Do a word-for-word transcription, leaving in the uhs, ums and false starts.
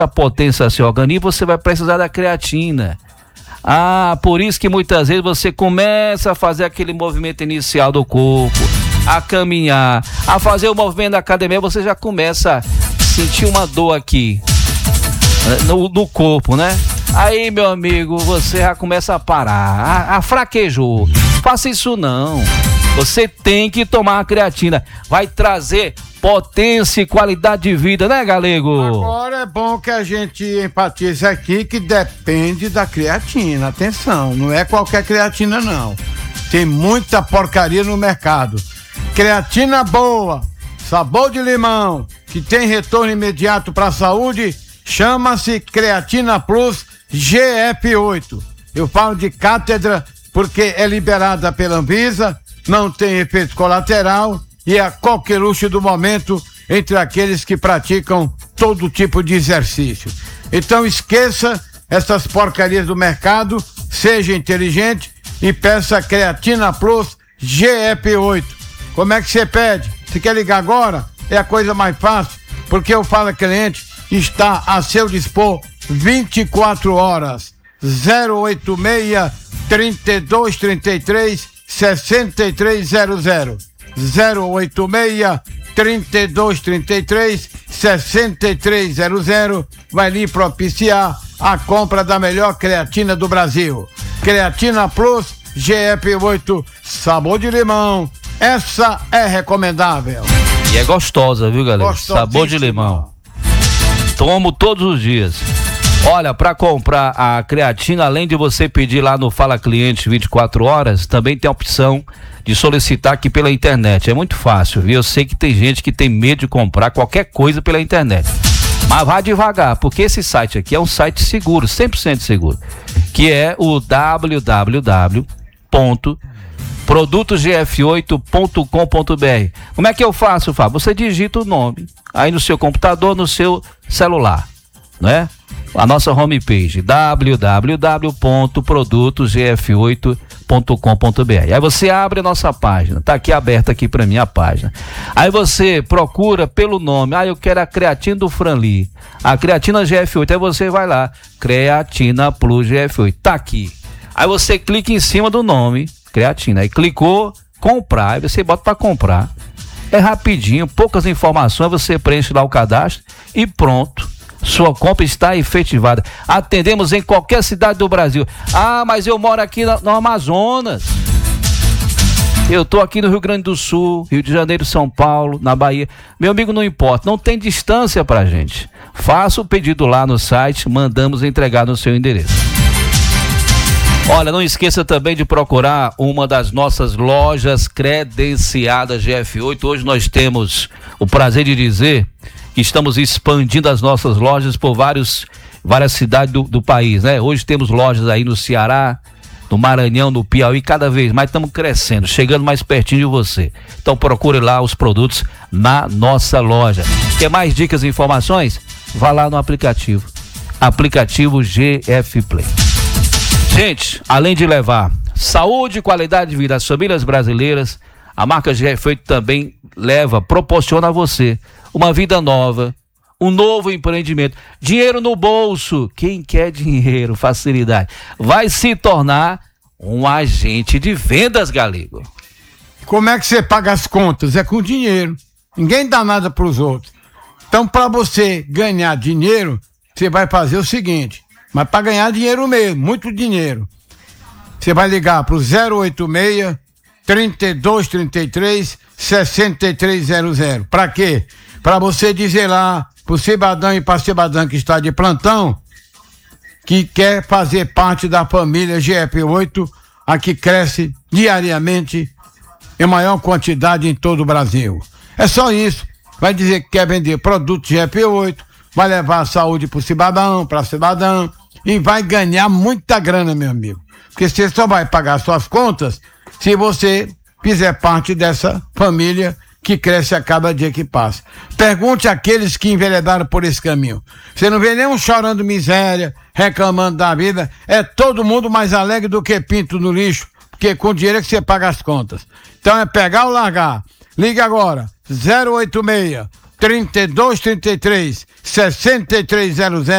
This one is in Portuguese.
a potência do seu organismo, você vai precisar da creatina. Ah, por isso que muitas vezes você começa a fazer aquele movimento inicial do corpo, a caminhar, a fazer o movimento da academia, você já começa a sentir uma dor aqui no, no corpo, né? Aí, meu amigo, você já começa a parar, a, a fraquejou. Faça isso não. Você tem que tomar a creatina. Vai trazer potência e qualidade de vida, né, Galego? Agora é bom que a gente enfatize aqui que depende da creatina. Atenção, não é qualquer creatina, não. Tem muita porcaria no mercado. Creatina boa, sabor de limão, que tem retorno imediato para a saúde, chama-se Creatina Plus G F oito. Eu falo de cátedra porque é liberada pela Anvisa, não tem efeito colateral e é qualquer luxo do momento entre aqueles que praticam todo tipo de exercício. Então esqueça essas porcarias do mercado, seja inteligente e peça Creatina Plus G F oito. Como é que você pede? Se quer ligar agora, é a coisa mais fácil, porque o Fala Cliente está a seu dispor vinte e quatro horas. zero oito seis, trinta e dois, trinta e três, sessenta e três zero zero. zero oito seis, trinta e dois, trinta e três, sessenta e três zero zero. Vai lhe propiciar a compra da melhor creatina do Brasil. Creatina Plus G F oito, sabor de limão. Essa é recomendável. E é gostosa, viu, galera? Sabor de limão. Tomo todos os dias. Olha, para comprar a creatina, além de você pedir lá no Fala Cliente vinte e quatro horas, também tem a opção de solicitar aqui pela internet. É muito fácil, viu? Eu sei que tem gente que tem medo de comprar qualquer coisa pela internet. Mas vá devagar, porque esse site aqui é um site seguro, cem por cento seguro, que é o w w w ponto produtos g f oito ponto com ponto b r. Como é que eu faço, Fábio? Você digita o nome aí no seu computador, no seu celular, né? A nossa homepage, w w w ponto produtos g f oito ponto com ponto b r. Aí você abre a nossa página, tá aqui aberta aqui para mim a página. Aí você procura pelo nome, ah, eu quero a creatina do Franli, a creatina G F oito, aí você vai lá, Creatina Plus G F oito, tá aqui. Aí você clica em cima do nome, creatina, aí clicou, comprar, aí você bota para comprar. É rapidinho, poucas informações, você preenche lá o cadastro e pronto. Sua compra está efetivada. Atendemos em qualquer cidade do Brasil. Ah, mas eu moro aqui no, no Amazonas. Eu tô aqui no Rio Grande do Sul, Rio de Janeiro, São Paulo, na Bahia. Meu amigo, não importa, não tem distância pra gente. Faça o pedido lá no site, mandamos entregar no seu endereço. Olha, não esqueça também de procurar uma das nossas lojas credenciadas G F oito. Hoje nós temos o prazer de dizer que estamos expandindo as nossas lojas por vários, várias cidades do, do país, né? Hoje temos lojas aí no Ceará, no Maranhão, no Piauí, cada vez mais estamos crescendo, chegando mais pertinho de você. Então procure lá os produtos na nossa loja. Quer mais dicas e informações? Vá lá no aplicativo. Aplicativo G F Play. Gente, além de levar saúde e qualidade de vida às famílias brasileiras, a marca G F oito também leva, proporciona a você uma vida nova, um novo empreendimento, dinheiro no bolso. Quem quer dinheiro, facilidade, vai se tornar um agente de vendas, Galego. Como é que você paga as contas? É com dinheiro. Ninguém dá nada para os outros. Então, para você ganhar dinheiro, você vai fazer o seguinte, mas para ganhar dinheiro mesmo, muito dinheiro, você vai ligar para o zero oito seis, trinta e dois, trinta e três, sessenta e três zero zero. Para quê? Para você dizer lá pro cidadão e para cidadã que está de plantão que quer fazer parte da família G F oito, a que cresce diariamente em maior quantidade em todo o Brasil. É só isso. Vai dizer que quer vender produto G F oito, vai levar a saúde pro cidadão, pra cidadã e vai ganhar muita grana, meu amigo. Porque você só vai pagar suas contas se você fizer parte dessa família que cresce a cada dia que passa. Pergunte àqueles que enveredaram por esse caminho. Você não vê nenhum chorando miséria, reclamando da vida. É todo mundo mais alegre do que pinto no lixo, porque com dinheiro é que você paga as contas. Então é pegar ou largar. Liga agora, zero oito seis, trinta e dois, trinta e três, sessenta e três zero zero.